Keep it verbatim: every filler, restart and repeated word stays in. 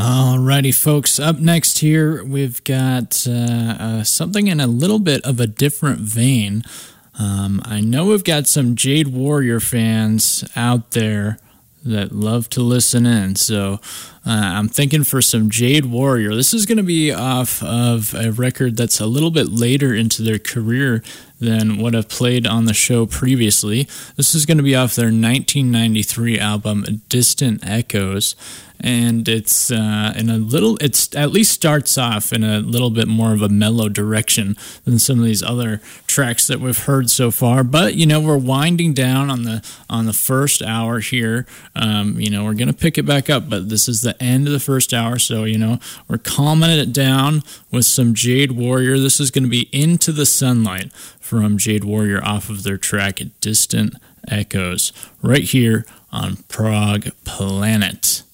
Alrighty, folks. Up next here, we've got uh, uh, something in a little bit of a different vein. Um, I know we've got some Jade Warrior fans out there that love to listen in, so uh, I'm thinking for some Jade Warrior. This is going to be off of a record that's a little bit later into their career than what I've played on the show previously. This is going to be off their nineteen ninety-three album, Distant Echoes. And it's uh, in a little, it's at least starts off in a little bit more of a mellow direction than some of these other tracks that we've heard so far. But you know, we're winding down on the on the first hour here. Um, you know, we're gonna pick it back up, but this is the end of the first hour, so you know, we're calming it down with some Jade Warrior. This is gonna be Into the Sunlight from Jade Warrior off of their track Distant Echoes, right here on Prog Planet.